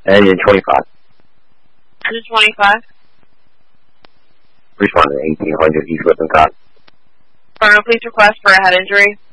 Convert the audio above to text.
Engine 25. Engine 25. Responding to 1800 East Lipton Cop. Please request for a head injury.